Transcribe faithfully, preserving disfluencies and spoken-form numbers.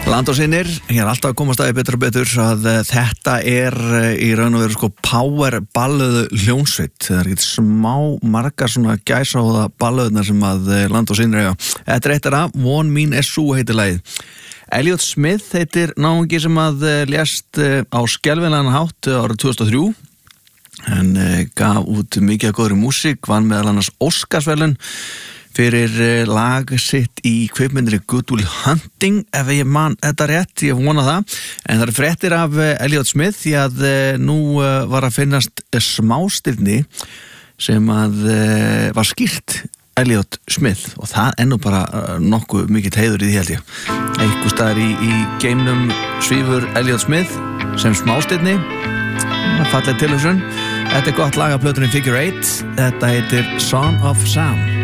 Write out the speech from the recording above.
Land og sinnir, ég er alltaf að koma staði betur og betur að þetta er í raun og veru sko power balluðu hljónsveit. Það er ekkert smá margar svona gæsáða balluðnar sem að Land og sinnir eiga. Þetta er eitt af Von mín er sú heitir lagið. Elliot Smith heitir náungi sem að lést á skelfilegan hátt árið tvö þúsund og þrjú. Hann gaf út mikið af góðri músík, vann meðal annars Óskarsverðlaun fyrir lag sitt í kvikmyndinni Good Will Hunting, ef ég man þetta rétt, ég vona það. En það er fréttir af Elliot Smith því að nú var að finnast smástirni sem að var skýrt Elliot Smith og það er nú bara nokkuð mikill heiður í því held ég. Einhvers staðar í, í geimnum svífur Elliot Smith sem smástirni, falleg tilhugsun. Þetta er gott lag af plötunni Figure eight, þetta heitir Son of Sam.